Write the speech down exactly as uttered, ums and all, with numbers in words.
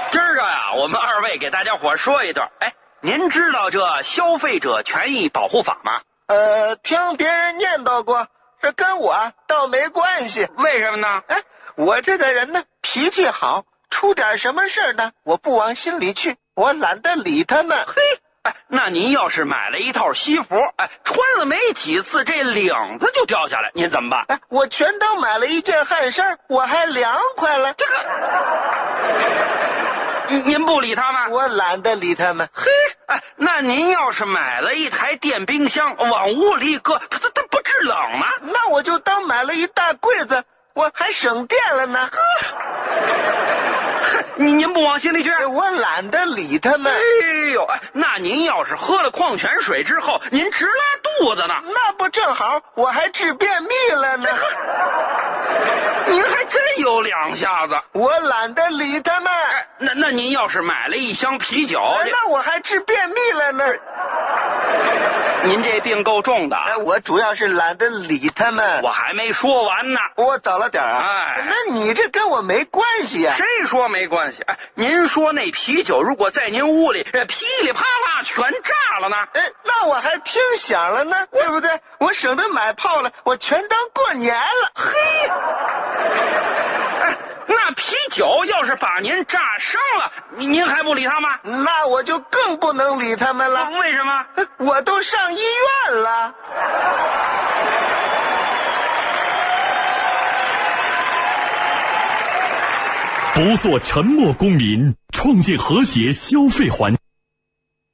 今儿个呀，我们二位给大家伙说一段。哎，您知道这消费者权益保护法吗？ 呃，听别人念叨过，这跟我倒没关系。 为什么呢？ 哎，我这个人呢，脾气好，出点什么事儿呢，我不往心里去，我懒得理他们。 嘿，哎，那您要是买了一套西服，哎，穿了没几次，这领子就掉下来，您怎么办？ 哎，我全当买了一件汗衫，我还凉快了。 这个，您不理他吗？ 我懒得理他们。 嘿，哎，那您要是买了一台电冰箱，往屋里一搁，它它它不制冷吗？ 那我就当买了一大柜子，我还省电了呢。 您您不往心里去？ 我懒得理他们。 哎呦，哎，那您要是喝了矿泉水之后，您直拉肚子呢？ 那不正好，我还治便秘了呢。 您还真有两下子。 我懒得理他们。 哎，那那您要是买了一箱啤酒， 哎，那我还治便秘了呢。 您这病够重的。 哎，我主要是懒得理他们。 我还没说完呢。 我早了点啊。 哎， 那你这跟我没关系呀。 谁说没关系？哎，您说那啤酒如果在您屋里噼里啪啦全炸了呢？ 哎，那我还听响了呢，对不对？我省得买炮了，我全当过年了。 嘿，哎，那啤酒要是把您炸伤了，您还不理他吗？ 那我就更不能理他们了。 为什么？ 我都上医院了。 不做沉默公民，创建和谐消费环境。